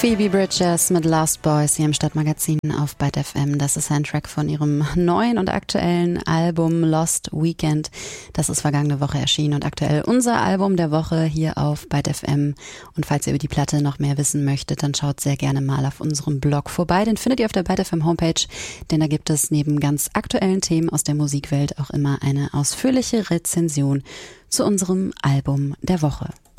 Phoebe Bridgers mit Lost Boys hier im Stadtmagazin auf Byte FM. Das ist ein Track von ihrem neuen und aktuellen Album Lost Weekend. Das ist vergangene Woche erschienen und aktuell unser Album der Woche hier auf Byte FM. Und falls ihr über die Platte noch mehr wissen möchtet, dann schaut sehr gerne mal auf unserem Blog vorbei. Den findet ihr auf der Byte FM Homepage, denn da gibt es neben ganz aktuellen Themen aus der Musikwelt auch immer eine ausführliche Rezension zu unserem Album der Woche.